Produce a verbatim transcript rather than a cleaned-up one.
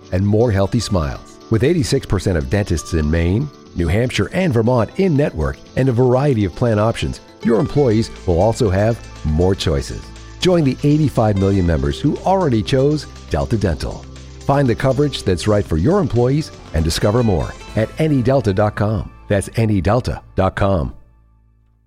and more healthy smiles. With eighty-six percent of dentists in Maine, New Hampshire, and Vermont in network and a variety of plan options, your employees will also have more choices. Join the eighty-five million members who already chose Delta Dental. Find the coverage that's right for your employees and discover more at any delta dot com. That's any delta dot com.